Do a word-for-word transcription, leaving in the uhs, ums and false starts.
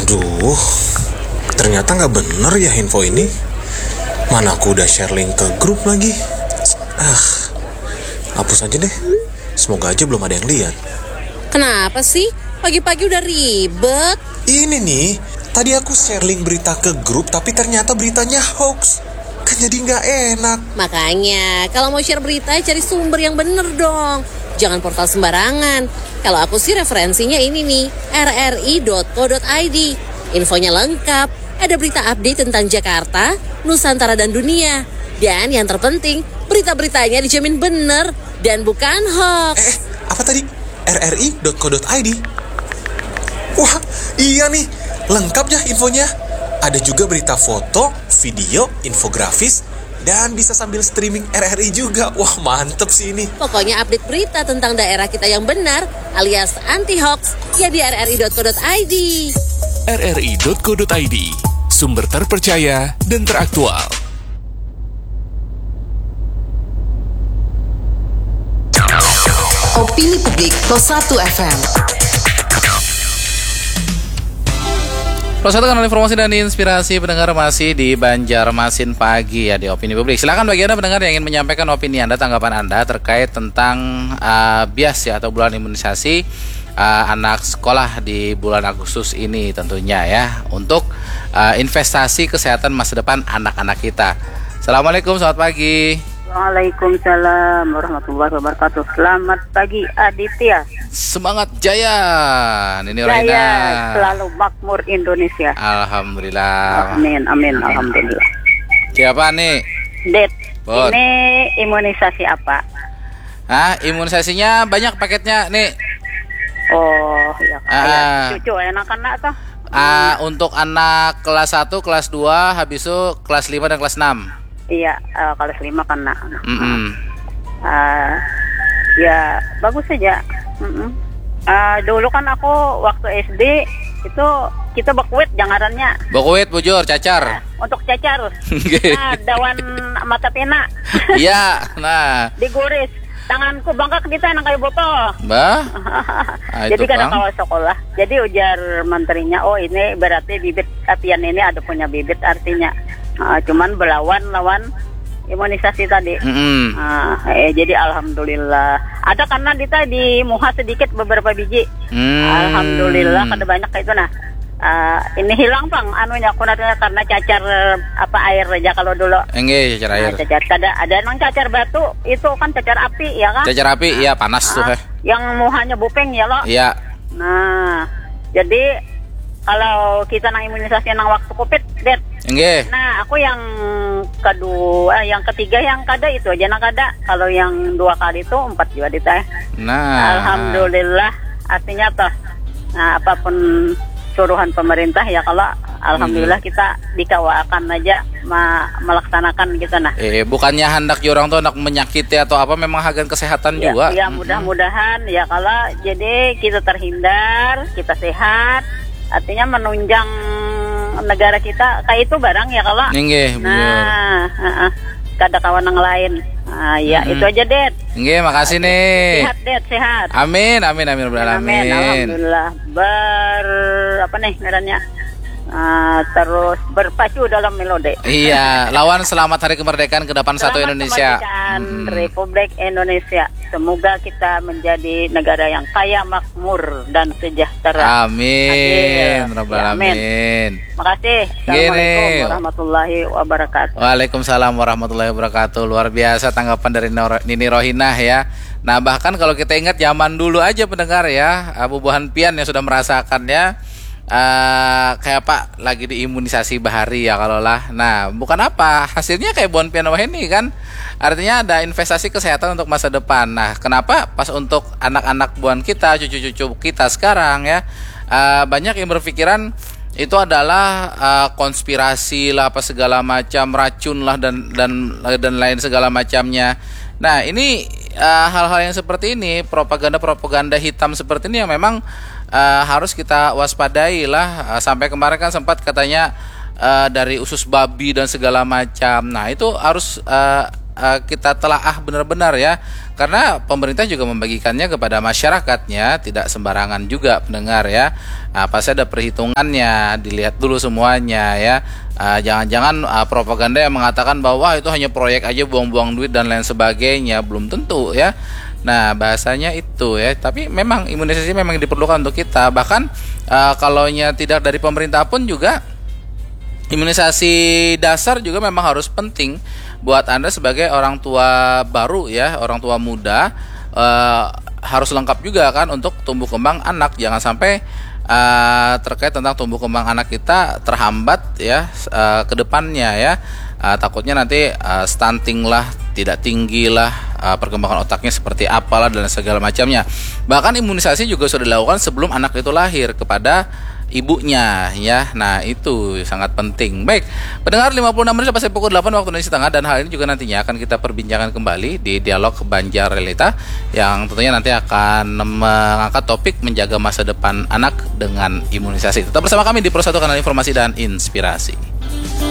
Aduh, ternyata nggak bener ya info ini. Mana aku udah share link ke grup lagi. Ah, hapus aja deh. Semoga aja belum ada yang lihat. Kenapa sih? Pagi-pagi udah ribet. Ini nih, tadi aku share link berita ke grup, tapi ternyata beritanya hoax. Kan jadi nggak enak. Makanya, kalau mau share berita, cari sumber yang bener dong. Jangan portal sembarangan. Kalau aku sih referensinya ini nih, r r i dot co dot i d. Infonya lengkap, ada berita update tentang Jakarta, Nusantara dan dunia. Dan yang terpenting, berita-beritanya dijamin bener dan bukan hoax. Eh, apa tadi? r r i dot co dot i d. Wah, iya nih, lengkap ya infonya. Ada juga berita foto, video, infografis, dan bisa sambil streaming R R I juga. Wah, mantep sih ini. Pokoknya update berita tentang daerah kita yang benar alias anti-hoax ya di r r i dot co dot i d. r r i dot co dot i d, sumber terpercaya dan teraktual. Opini Publik Pos satu F M. Pos satu kanal informasi dan inspirasi pendengar masih di Banjarmasin pagi ya di Opini Publik. Silakan bagi Anda pendengar yang ingin menyampaikan opini Anda, tanggapan Anda terkait tentang uh, B I A S ya atau bulan imunisasi uh, anak sekolah di bulan Agustus ini tentunya ya untuk uh, investasi kesehatan masa depan anak-anak kita. Assalamualaikum, selamat pagi. Waalaikumsalam warahmatullahi wabarakatuh. Selamat pagi Aditya. Semangat jaya, Nini Jaya Rohina. selalu makmur Indonesia. Alhamdulillah. Amin, amin, alhamdulillah. Siapa nih? Det, Bot. ini imunisasi apa? Ah, imunisasinya banyak paketnya nih. Oh, ya kayak Ah. cucu enakan nak tuh. Ah, untuk anak kelas satu, kelas dua, habis itu kelas lima dan kelas enam. Iya, uh, kalau lima kan nak. Mm-mm. Uh, ya bagus saja. Mm-mm. Uh, dulu kan aku waktu S D itu kita bakuit jangarannya. Bokuit, bujur, cacar. Untuk cacar. Nah, dawan mata pena. Iya, nah. Diguris. Tanganku bangkak kita nang kayu botol. Mbah? Ah, Jadi itu, kan Kang. kalau sekolah. Jadi ujar menterinya, oh ini berarti bibit latihan ini ada punya bibit artinya. Uh, cuman berlawan lawan imunisasi tadi. Mm-mm. Uh, eh, jadi alhamdulillah. Ada karena kita di muha sedikit beberapa biji. Hmm. Alhamdulillah kada banyak kayak itu nah. Uh, ini hilang bang, anunya kunatnya karena cacar apa air aja kalau dulu. Enggak, cacar air. Nah, cacar kada ada nang cacar batu itu kan cacar api ya kan? Cacar api, iya panas tuh. Ah, Eh. yang muhanya bupeng ya lo. Iya. Nah, jadi kalau kita nang imunisasi nang waktu Covid, det. Enggak. Nah, aku yang kedua, yang ketiga yang kada itu aja nang kada. Kalau yang dua kali itu empat juga ditanya. Nah. Alhamdulillah, artinya toh, nah apapun suruhan pemerintah ya kalau alhamdulillah Hmm. kita dikawakan aja ma- melaksanakan gitu nah. Eh, bukannya hendak orang tuh hendak menyakiti atau apa, memang hagan kesehatan Ya, juga. ya mudah-mudahan ya kalau jadi kita terhindar, kita sehat, artinya menunjang negara kita kayak itu barang ya kalau. Enggak, bujur. Nah, uh-uh. kada kawan yang lain. Nah, ya Mm-mm. itu aja Det. Enggak, makasih nih. Sehat Det, sehat. Amin, amin, amin, Amin, amin. alhamdulillah. Ber apa nih ngarannya? Ah, terus berpacu dalam melodi. Iya, lawan selamat Hari Kemerdekaan ke depan satu Selamat Indonesia. kemerdekaan Mm-mm. Republik Indonesia. Semoga kita menjadi negara yang kaya, makmur dan sejahtera. Amin, Adil. Rabbal Ya, amin. alamin. Makasih. Assalamualaikum warahmatullahi wabarakatuh. Waalaikumsalam warahmatullahi wabarakatuh. Luar biasa tanggapan dari Nor- Nini Rohinah ya. Nah, bahkan kalau kita ingat zaman dulu aja pendengar ya, Abu Buhan Pian yang sudah merasakannya. Uh, kayak Pak lagi diimunisasi bahari ya kalau lah. Nah, bukan apa, hasilnya kayak Buhan Pian ini kan. Artinya ada investasi kesehatan untuk masa depan. Nah, kenapa pas untuk anak-anak buan kita, cucu-cucu kita sekarang ya, uh, banyak yang berpikiran itu adalah uh, konspirasi lah, apa segala macam, racun lah dan dan dan lain segala macamnya. Nah, ini uh, hal-hal yang seperti ini, propaganda-propaganda hitam seperti ini yang memang uh, harus kita waspadai lah. Uh, sampai kemarin kan sempat katanya uh, dari usus babi dan segala macam. Nah, itu harus uh, uh, kita telaah benar-benar ya. Karena pemerintah juga membagikannya kepada masyarakatnya, tidak sembarangan juga pendengar ya. Nah, pasti ada perhitungannya, dilihat dulu semuanya ya. Uh, jangan-jangan uh, propaganda yang mengatakan bahwa itu hanya proyek aja, buang-buang duit dan lain sebagainya, belum tentu ya. Nah, bahasanya itu ya. Tapi memang imunisasi memang diperlukan untuk kita. Bahkan uh, kalaunya tidak dari pemerintah pun juga imunisasi dasar juga memang harus penting buat Anda sebagai orang tua baru ya, orang tua muda, uh, harus lengkap juga kan untuk tumbuh kembang anak. Jangan sampai uh, terkait tentang tumbuh kembang anak kita terhambat ya uh, ke depannya ya. Uh, takutnya nanti uh, stunting lah, tidak tinggi lah, uh, perkembangan otaknya seperti apalah dan segala macamnya. Bahkan imunisasi juga sudah dilakukan sebelum anak itu lahir kepada ibunya ya. Nah, itu sangat penting. Baik, pendengar, lima puluh enam menit sampai pukul delapan waktu Indonesia Tengah, dan hal ini juga nantinya akan kita perbincangkan kembali di Dialog Banjar Realita yang tentunya nanti akan mengangkat topik menjaga masa depan anak dengan imunisasi. Tetap bersama kami di Pro satu Kanal Informasi dan Inspirasi.